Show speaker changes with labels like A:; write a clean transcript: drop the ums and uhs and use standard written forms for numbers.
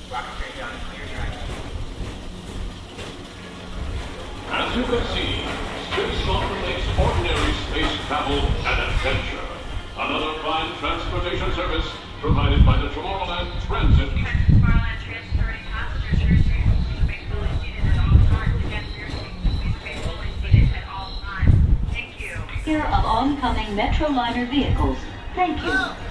A: As you can see, space often makes ordinary space travel an adventure. Another fine transportation service provided by the Tomorrowland Transit.
B: Tomorrowland transporting passengers here soon. Remain fully seated at all times. Again, for your safety, please remain fully seated at all times. Thank you.
C: Clear of oncoming Metroliner vehicles. Thank you.